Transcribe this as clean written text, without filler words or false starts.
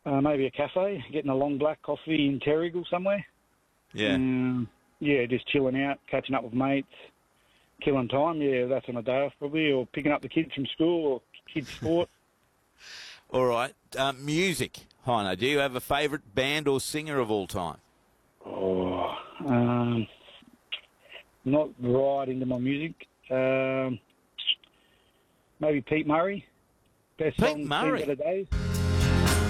Maybe a cafe, getting a long black coffee in Terrigal somewhere. Yeah. Yeah, just chilling out, catching up with mates, killing time. Yeah, that's on a day off probably, or picking up the kids from school or kids' sport. All right. Music, Heino. Do you have a favourite band or singer of all time? Oh, not right into my music. Maybe Pete Murray. Best Pete song, Murray? Seen Better Days.